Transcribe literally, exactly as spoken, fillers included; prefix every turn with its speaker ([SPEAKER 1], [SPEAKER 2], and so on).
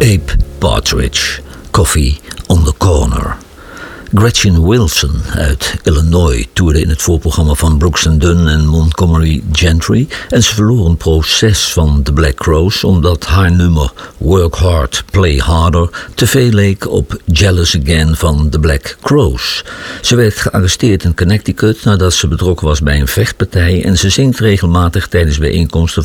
[SPEAKER 1] Abe Partridge, Coffee on the Corner. Gretchen Wilson uit Illinois toerde in het voorprogramma van Brooks and Dunn en Montgomery Gentry en ze verloor een proces van The Black Crowes omdat haar nummer Work Hard, Play Harder te veel leek op Jealous Again van The Black Crowes. Ze werd gearresteerd in Connecticut nadat ze betrokken was bij een vechtpartij en ze zingt regelmatig tijdens bijeenkomsten